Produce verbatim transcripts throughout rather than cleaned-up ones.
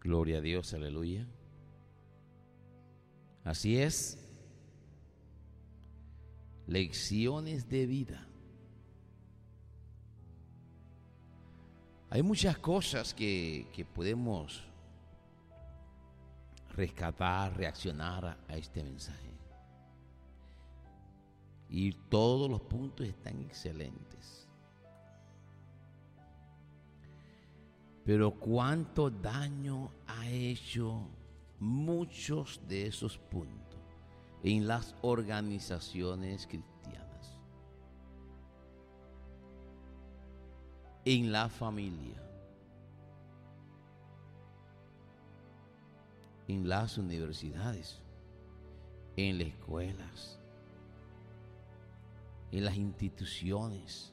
Gloria a Dios, aleluya. Así es. Lecciones de vida. Hay muchas cosas que, que podemos rescatar, reaccionar a, a este mensaje. Y todos los puntos están excelentes. Pero cuánto daño ha hecho muchos de esos puntos en las organizaciones cristianas, en la familia, en las universidades, en las escuelas, en las instituciones.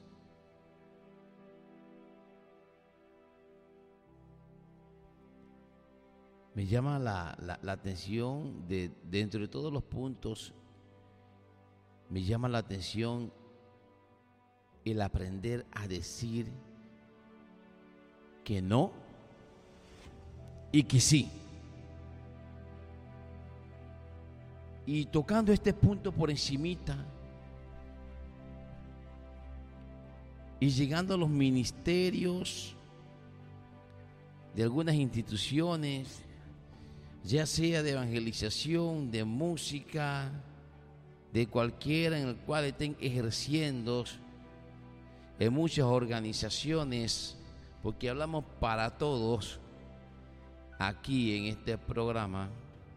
Me llama la, la, la atención, de, dentro de todos los puntos, me llama la atención el aprender a decir que no y que sí. Y tocando este punto por encimita y llegando a los ministerios de algunas instituciones, ya sea de evangelización, de música, de cualquiera en el cual estén ejerciendo, en muchas organizaciones, porque hablamos para todos aquí en este programa,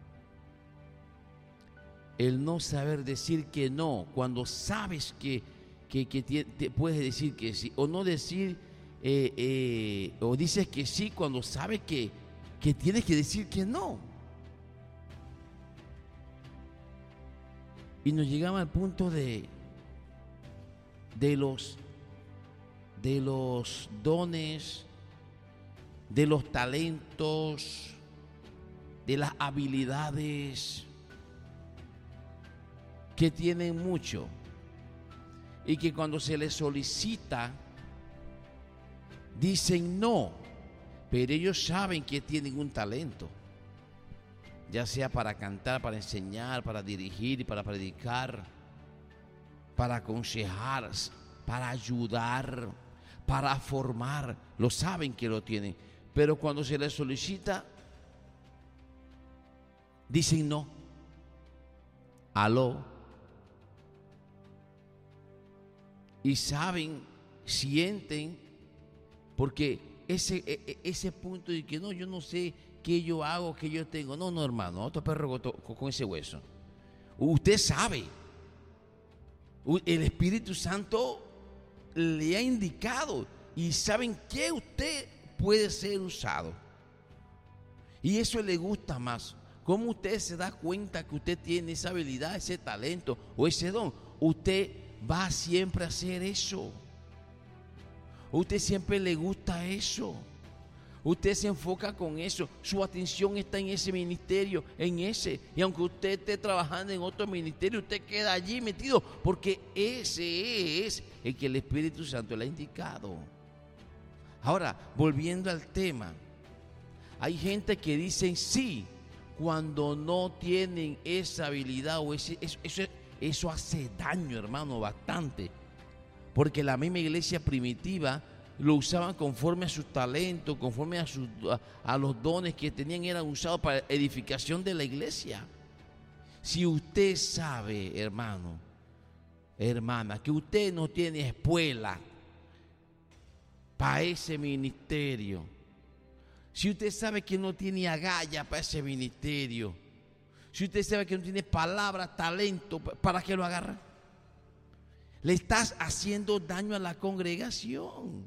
el no saber decir que no, cuando sabes que, que, que te, te puedes decir que sí, o no decir, eh, eh, o dices que sí cuando sabes que, que tienes que decir que no. Y nos llegamos al punto de, de los, de los dones, de los talentos, de las habilidades que tienen mucho y que cuando se les solicita dicen no, pero ellos saben que tienen un talento, ya sea para cantar, para enseñar, para dirigir, para predicar, para aconsejar, para ayudar, para formar. Lo saben que lo tienen, pero cuando se les solicita, dicen no. Aló. Y saben, sienten, porque ese, ese punto de que no, yo no sé qué yo hago, qué yo tengo. No, no, hermano, otro perro con ese hueso. Usted sabe. El Espíritu Santo le ha indicado y saben que usted puede ser usado. Y eso le gusta más. ¿Cómo usted se da cuenta que usted tiene esa habilidad, ese talento o ese don? Usted va siempre a hacer eso. Usted siempre le gusta eso. Usted se enfoca con eso. Su atención está en ese ministerio, en ese. Y aunque usted esté trabajando en otro ministerio, usted queda allí metido, porque ese es el que el Espíritu Santo le ha indicado. Ahora, volviendo al tema, hay gente que dicen sí cuando no tienen esa habilidad o ese, eso, eso, eso hace daño, hermano, bastante. Porque la misma iglesia primitiva lo usaban conforme a sus talentos, conforme a, sus, a, a los dones que tenían, eran usados para edificación de la iglesia. Si usted sabe, hermano, hermana, que usted no tiene espuela para ese ministerio, si usted sabe que no tiene agallas para ese ministerio, si usted sabe que no tiene palabra, talento, ¿para qué lo agarra? Le estás haciendo daño a la congregación.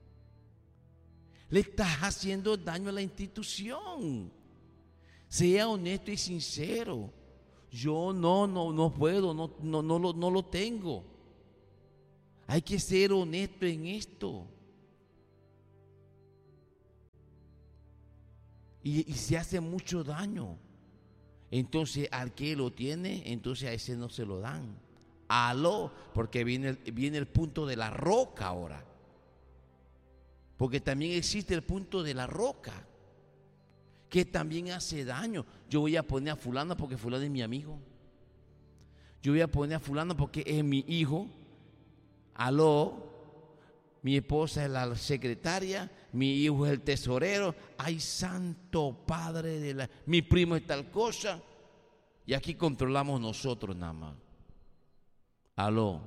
Le estás haciendo daño a la institución. Sea honesto y sincero. Yo no, no, no puedo, no, no, no, lo, no lo tengo. Hay que ser honesto en esto. Y, y se hace mucho daño. Entonces, al que lo tiene, entonces a ese no se lo dan. Aló, porque viene el, viene el punto de la roca ahora. Porque también existe el punto de la roca, que también hace daño. Yo voy a poner a fulano porque fulano es mi amigo. Yo voy a poner a fulano porque es mi hijo. Aló, mi esposa es la secretaria, mi hijo es el tesorero. Ay, santo padre de la... Mi primo es tal cosa. Y aquí controlamos nosotros nada más. Aló.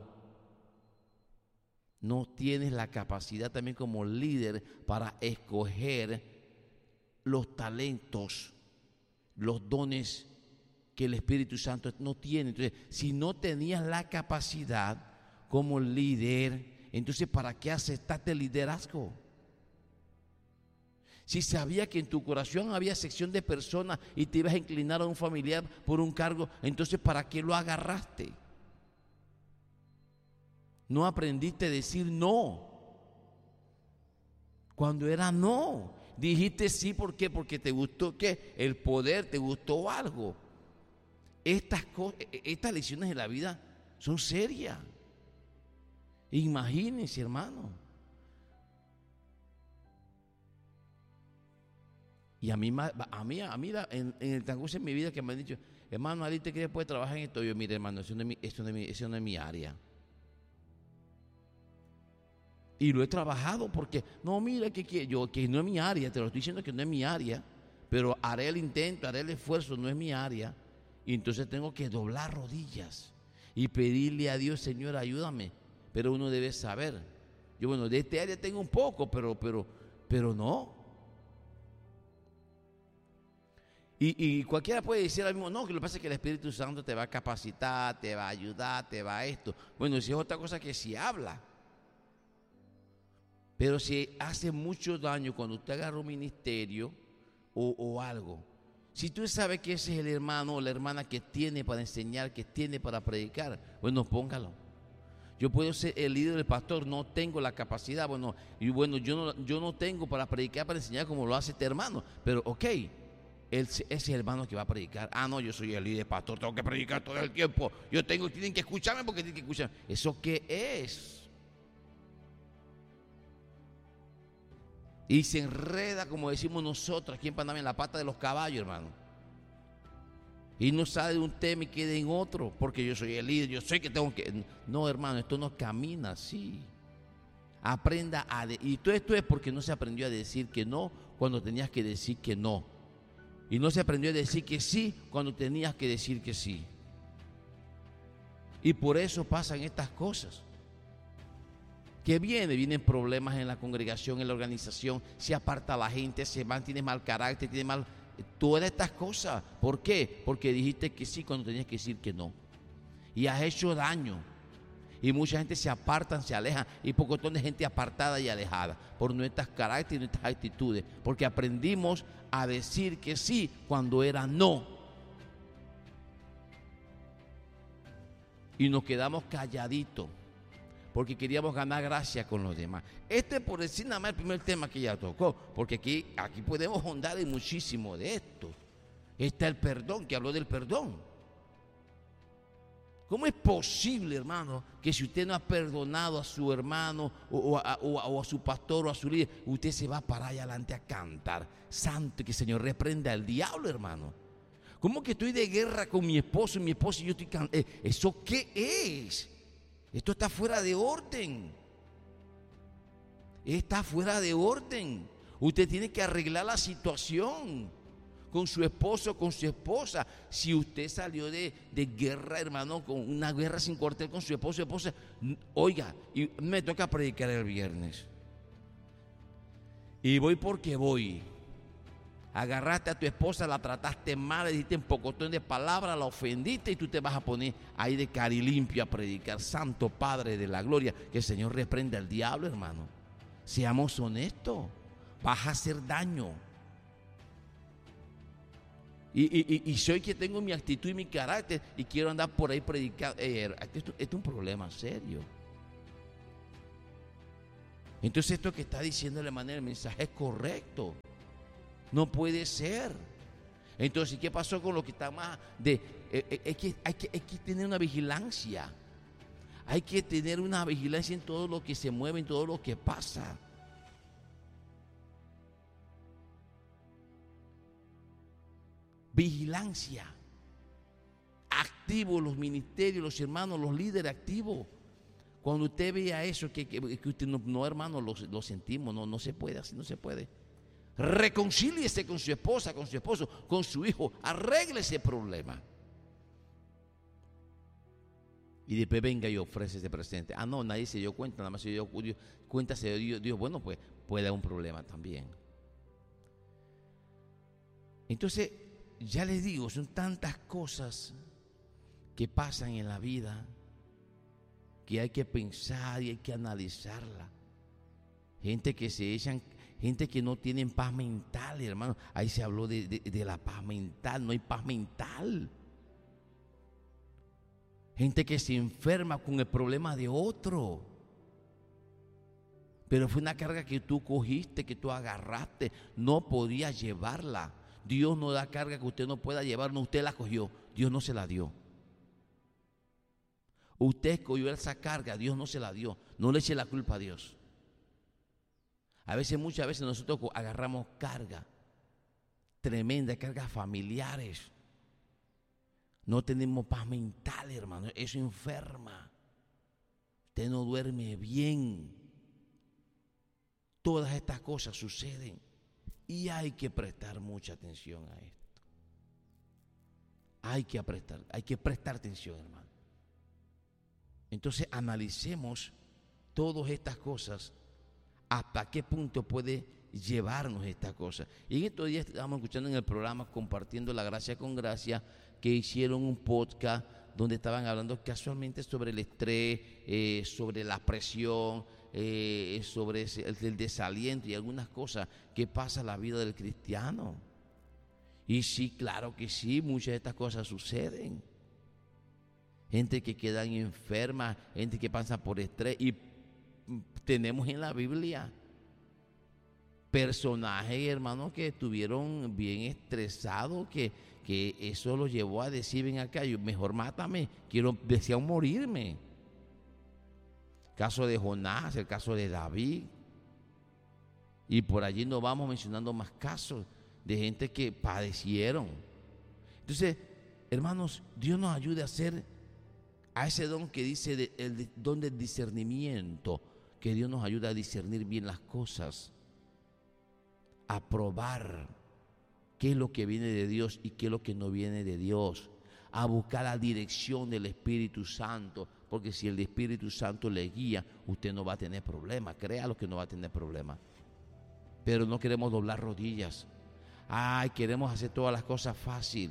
No tienes la capacidad también como líder para escoger los talentos, los dones que el Espíritu Santo no tiene. Entonces, si no tenías la capacidad como líder, entonces ¿para qué aceptaste el liderazgo? Si sabía que en tu corazón había sección de personas y te ibas a inclinar a un familiar por un cargo, entonces ¿para qué lo agarraste? No aprendiste a decir no. Cuando era no, dijiste sí, ¿por qué? Porque te gustó, ¿qué? El poder, te gustó algo. Estas cosas, estas lecciones de la vida son serias. Imagínense, hermano. Y a mí, a mí, a mí en, en el transcurso de mi vida que me han dicho, hermano, ¿alguien te cree que puede trabajar en esto? Yo, mire, hermano, eso no es mi, eso no es mi, eso no es mi área. Y lo he trabajado porque, no, mira, que, que yo, que no es mi área, te lo estoy diciendo que no es mi área, pero haré el intento, haré el esfuerzo, no es mi área. Y entonces tengo que doblar rodillas y pedirle a Dios, Señor, ayúdame. Pero uno debe saber. Yo, bueno, de este área tengo un poco, pero, pero, pero no. Y, y cualquiera puede decir ahora mismo, no, que lo que pasa es que el Espíritu Santo te va a capacitar, te va a ayudar, te va a esto. Bueno, si es otra cosa que si habla. Pero si hace mucho daño cuando usted agarra un ministerio o, o algo, si tú sabes que ese es el hermano o la hermana que tiene para enseñar, que tiene para predicar, bueno, póngalo. Yo puedo ser el líder del pastor, no tengo la capacidad, bueno, y bueno, yo no, yo no tengo para predicar, para enseñar como lo hace este hermano, pero ok, él, ese es el hermano que va a predicar. Ah, no, yo soy el líder pastor, tengo que predicar todo el tiempo, yo tengo, tienen que escucharme porque tienen que escucharme. ¿Eso qué es? Y se enreda, como decimos nosotros aquí en Panamá, en la pata de los caballos, hermano. Y no sale de un tema y queda en otro, porque yo soy el líder, yo sé que tengo que... No, hermano, esto no camina así. Aprenda a... De... Y todo esto es porque no se aprendió a decir que no cuando tenías que decir que no. Y no se aprendió a decir que sí cuando tenías que decir que sí. Y por eso pasan estas cosas. ¿Qué viene? Vienen problemas en la congregación, en la organización, se aparta la gente, se van, tiene mal carácter, tiene mal... Todas estas cosas. ¿Por qué? Porque dijiste que sí cuando tenías que decir que no. Y has hecho daño. Y mucha gente se aparta, se aleja. Y pocotón de gente apartada y alejada por nuestras caracteres y nuestras actitudes. Porque aprendimos a decir que sí cuando era no. Y nos quedamos calladitos. Porque queríamos ganar gracia con los demás. Este es por decir nada más el primer tema que ella tocó, porque aquí, aquí podemos ahondar en muchísimo de esto. Está el perdón, que habló del perdón. ¿Cómo es posible, hermano, que si usted no ha perdonado a su hermano o, o, a, o, a, o a su pastor o a su líder, usted se va para allá adelante a cantar? Santo, que el Señor reprenda al diablo, hermano. ¿Cómo que estoy de guerra con mi esposo y mi esposa y yo estoy cantando? ¿Eso qué es? Esto está fuera de orden. Está fuera de orden. Usted tiene que arreglar la situación con su esposo, con su esposa. Si usted salió de, de guerra, hermano, con una guerra sin cuartel con su esposo, su esposa, oiga, y me toca predicar el viernes. Y voy porque voy. Agarraste a tu esposa, la trataste mal, le dijiste un pocotón de palabras, la ofendiste y tú te vas a poner ahí de cari limpio a predicar. Santo Padre de la gloria, que el Señor reprenda al diablo, hermano. Seamos honestos, vas a hacer daño. Y, y, y, y soy que tengo mi actitud y mi carácter y quiero andar por ahí predicando. Eh, esto, esto es un problema serio. Entonces esto que está diciendo de manera el mensaje es correcto. No puede ser. Entonces, ¿qué pasó con lo que está más de? Eh, es, que, hay que, hay que tener una vigilancia. Hay que tener una vigilancia en todo lo que se mueve, en todo lo que pasa. vigilancia. Activos los ministerios, los hermanos, los líderes activos. Cuando usted vea eso, que, que, que usted no, no hermano, lo, lo sentimos, no, no se puede, así no se puede. Reconcíliese con su esposa, con su esposo, con su hijo, arregle ese problema. Y después venga y ofrece ese presente. Ah, no, nadie se dio cuenta, nada más se dio cuenta, se dio Dios. Bueno, pues puede haber un problema también. Entonces, ya les digo, son tantas cosas que pasan en la vida que hay que pensar y hay que analizarla. Gente que se echan, gente que no tienen paz mental, hermano. Ahí se habló de, de, de la paz mental, no hay paz mental. Gente que se enferma con el problema de otro. Pero fue una carga que tú cogiste, que tú agarraste, no podías llevarla. Dios no da carga que usted no pueda llevar, no, usted la cogió, Dios no se la dio. Usted escogió esa carga, Dios no se la dio. No le eche la culpa a Dios. A veces, muchas veces nosotros agarramos carga tremenda, cargas familiares. No tenemos paz mental, hermano. Eso enferma. Usted no duerme bien. Todas estas cosas suceden y hay que prestar mucha atención a esto. Hay que prestar, hay que prestar atención, hermano. Entonces analicemos todas estas cosas, hasta qué punto puede llevarnos estas cosas. Y en estos días estamos escuchando en el programa Compartiendo la Gracia con Gracia, que hicieron un podcast donde estaban hablando casualmente sobre el estrés, eh, sobre la presión, eh, sobre el, el desaliento y algunas cosas que pasa en la vida del cristiano. Y sí, claro que sí, muchas de estas cosas suceden. Gente que quedan enferma, gente que pasa por estrés. Y tenemos en la Biblia personajes, hermanos, que estuvieron bien estresados, que, que eso los llevó a decir: ven acá, yo, mejor mátame, quiero, desean morirme. El caso de Jonás, el caso de David. Y por allí nos vamos mencionando más casos de gente que padecieron. Entonces, hermanos, Dios nos ayude a hacer a ese don que dice de, el don del discernimiento, que Dios nos ayuda a discernir bien las cosas, a probar qué es lo que viene de Dios y qué es lo que no viene de Dios, a buscar la dirección del Espíritu Santo, porque si el Espíritu Santo le guía, usted no va a tener problemas, créalo que no va a tener problemas. Pero no queremos doblar rodillas. Ay, queremos hacer todas las cosas fácil.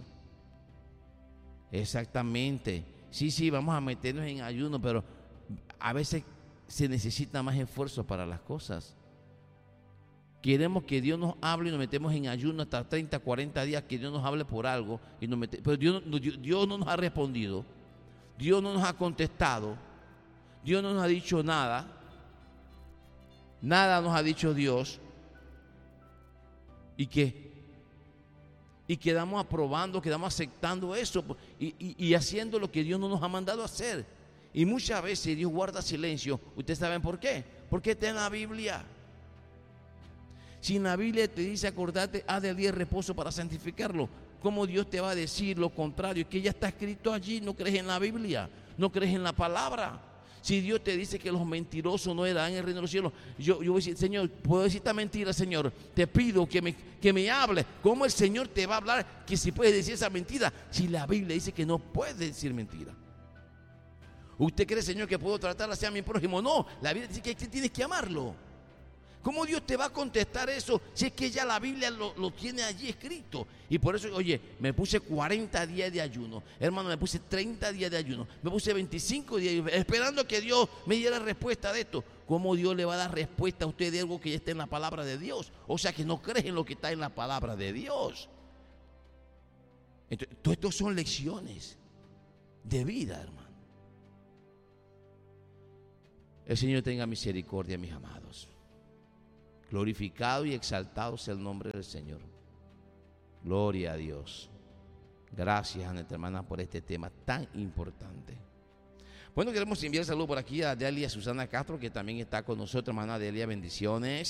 Exactamente. Sí, sí, vamos a meternos en ayuno, pero a veces se necesita más esfuerzo para las cosas. Queremos que Dios nos hable y nos metemos en ayuno hasta treinta, cuarenta días, que Dios nos hable por algo, y nos mete, pero Dios, Dios, Dios no nos ha respondido, Dios no nos ha contestado, Dios no nos ha dicho nada, nada nos ha dicho Dios, y que y quedamos aprobando, quedamos aceptando eso y, y, y haciendo lo que Dios no nos ha mandado a hacer. Y muchas veces Dios guarda silencio. ¿Ustedes saben por qué? Porque está en la Biblia. Si en la Biblia te dice: acordate, haz del día de reposo para santificarlo, ¿cómo Dios te va a decir lo contrario? Que ya está escrito allí. No crees en la Biblia, no crees en la palabra. Si Dios te dice que los mentirosos no heredarán el reino de los cielos, yo, yo voy a decir: Señor, ¿puedo decir esta mentira, Señor? Te pido que me, que me hable. ¿Cómo el Señor te va a hablar que si puedes decir esa mentira, si la Biblia dice que no puedes decir mentira? ¿Usted cree, Señor, que puedo tratar así a mi prójimo? No, la Biblia dice que tienes que amarlo. ¿Cómo Dios te va a contestar eso si es que ya la Biblia lo, lo tiene allí escrito? Y por eso, oye, me puse cuarenta días de ayuno, hermano, me puse treinta días de ayuno, me puse veinticinco días esperando que Dios me diera respuesta de esto. ¿Cómo Dios le va a dar respuesta a usted de algo que ya está en la palabra de Dios? O sea, que no crees en lo que está en la palabra de Dios. Entonces, todo esto son lecciones de vida, hermano. El Señor tenga misericordia, mis amados. Glorificado y exaltado sea el nombre del Señor. Gloria a Dios. Gracias a nuestra hermana por este tema tan importante. Bueno, queremos enviar saludos por aquí a Delia Susana Castro, que también está con nosotros. Hermana Delia, bendiciones.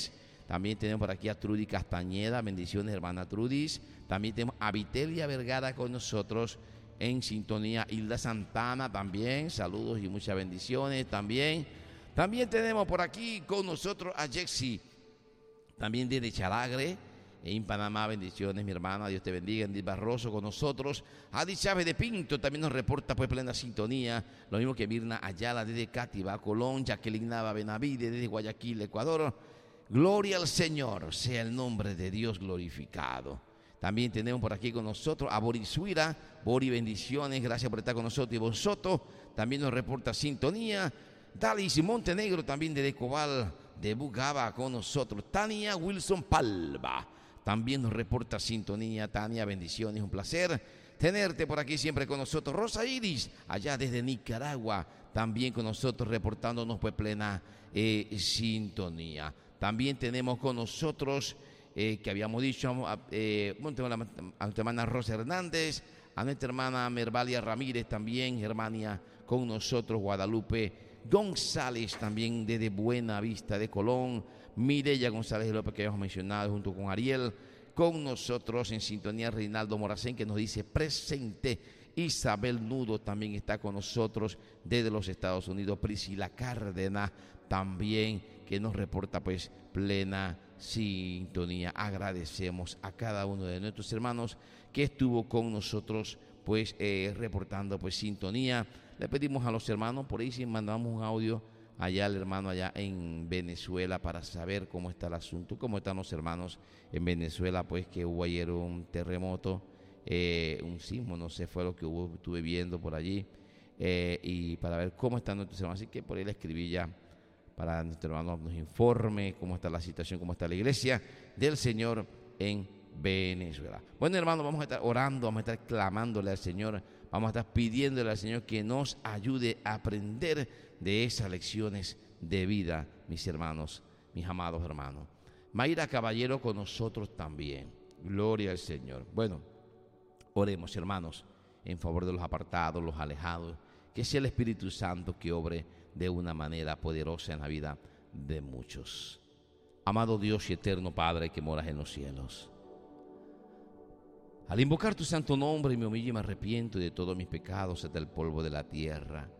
También tenemos por aquí a Trudy Castañeda, bendiciones hermana Trudis. También tenemos a Vitelia Vergara con nosotros en sintonía. Hilda Santana también, saludos y muchas bendiciones también. También tenemos por aquí con nosotros a Jexy, también desde Charagre, en Panamá, bendiciones mi hermana, Dios te bendiga. Andy Barroso con nosotros, Adi Chávez de Pinto también nos reporta pues plena sintonía, lo mismo que Mirna Ayala desde Cátiva, Colón, Jacqueline Nava Benavide desde Guayaquil, Ecuador. Gloria al Señor, sea el nombre de Dios glorificado. También tenemos por aquí con nosotros a Boris Suira. Bori, bendiciones, gracias por estar con nosotros. Y Bonsoto también nos reporta sintonía. Dalis Montenegro también de Decobal, de Bugaba con nosotros. Tania Wilson Palva también nos reporta sintonía. Tania, bendiciones, un placer tenerte por aquí siempre con nosotros. Rosa Iris, allá desde Nicaragua, también con nosotros reportándonos pues plena eh, sintonía. También tenemos con nosotros, eh, que habíamos dicho, eh, bueno, tenemos a, a nuestra hermana Rosa Hernández, a nuestra hermana Mervalia Ramírez también, Germania con nosotros, Guadalupe González también desde Buena Vista de Colón, Mireya González López que habíamos mencionado junto con Ariel, con nosotros en sintonía Reinaldo Moracén que nos dice presente. Isabel Nudo también está con nosotros desde los Estados Unidos. Priscila Cárdenas también que nos reporta pues plena sintonía. Agradecemos a cada uno de nuestros hermanos que estuvo con nosotros pues eh, reportando pues sintonía. Le pedimos a los hermanos, por ahí si mandamos un audio allá al hermano allá en Venezuela para saber cómo está el asunto, cómo están los hermanos en Venezuela, pues que hubo ayer un terremoto, eh, un sismo, no sé, fue lo que hubo, estuve viendo por allí, eh, y para ver cómo están nuestros hermanos. Así que por ahí le escribí ya para que nuestro hermano nos informe cómo está la situación, cómo está la iglesia del Señor en Venezuela. Bueno, hermanos, vamos a estar orando, vamos a estar clamándole al Señor, vamos a estar pidiéndole al Señor que nos ayude a aprender de esas lecciones de vida, mis hermanos, mis amados hermanos. Mayra Caballero con nosotros también. Gloria al Señor. Bueno, oremos, hermanos, en favor de los apartados, los alejados, que sea el Espíritu Santo que obre de una manera poderosa en la vida de muchos. Amado Dios y eterno Padre que moras en los cielos, al invocar tu santo nombre me humillo y me arrepiento de todos mis pecados hasta el polvo de la tierra.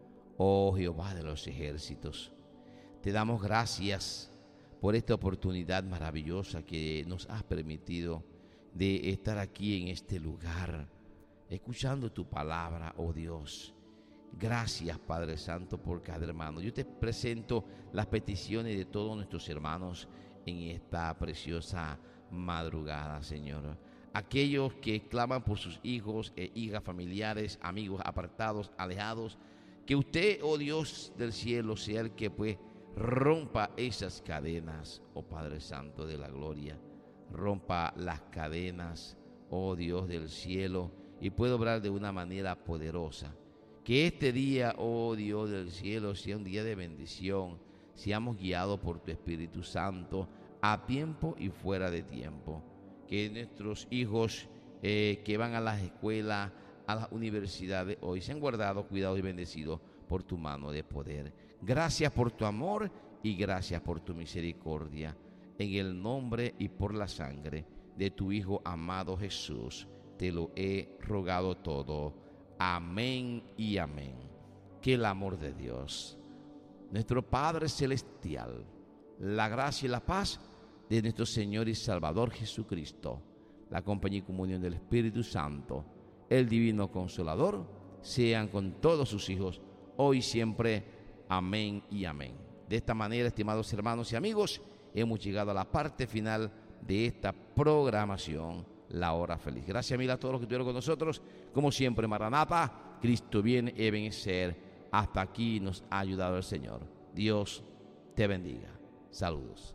Oh Jehová de los ejércitos, te damos gracias por esta oportunidad maravillosa que nos has permitido de estar aquí en este lugar, escuchando tu palabra, oh Dios. Gracias, Padre Santo, por cada hermano. Yo te presento las peticiones de todos nuestros hermanos en esta preciosa madrugada, Señor. Aquellos que claman por sus hijos e hijas, familiares, amigos apartados, alejados, que usted, oh Dios del cielo, sea el que pues rompa esas cadenas, oh Padre Santo de la gloria. Rompa las cadenas, oh Dios del cielo, y pueda obrar de una manera poderosa. Que este día, oh Dios del cielo, sea un día de bendición. Seamos guiados por tu Espíritu Santo a tiempo y fuera de tiempo. Que nuestros hijos eh, que van a las escuelas, a las universidades, hoy sean guardados, cuidados y bendecidos por tu mano de poder. Gracias por tu amor y gracias por tu misericordia. En el nombre y por la sangre de tu Hijo amado Jesús, te lo he rogado todo. Amén y amén. Que el amor de Dios, nuestro Padre Celestial, la gracia y la paz de nuestro Señor y Salvador Jesucristo, la compañía y comunión del Espíritu Santo, el Divino Consolador, sean con todos sus hijos, hoy y siempre. Amén y amén. De esta manera, estimados hermanos y amigos, hemos llegado a la parte final de esta programación, La Hora Feliz. Gracias mil a todos los que estuvieron con nosotros. Como siempre, Maranatha, Cristo viene, Ebenezer. Hasta aquí nos ha ayudado el Señor. Dios te bendiga. Saludos.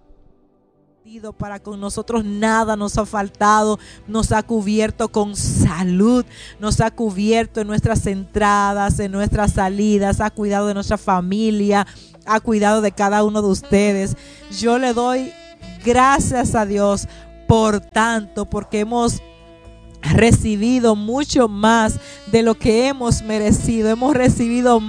Para con nosotros nada nos ha faltado, nos ha cubierto con salud, nos ha cubierto en nuestras entradas, en nuestras salidas, ha cuidado de nuestra familia, ha cuidado de cada uno de ustedes. Yo le doy gracias a Dios por tanto, porque hemos recibido mucho más de lo que hemos merecido, hemos recibido